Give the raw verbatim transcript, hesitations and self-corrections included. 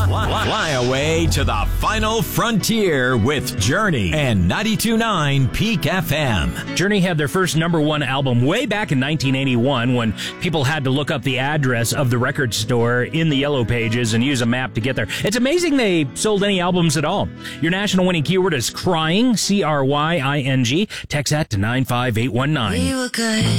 Fly away to the final frontier with Journey and ninety-two point nine Peak F M. Journey had their first number one album way back in nineteen eighty-one when people had to look up the address of the record store in the Yellow Pages and use a map to get there. It's amazing they sold any albums at all. Your national winning keyword is crying, C R Y I N G. Text that to nine five eight one nine. We were good.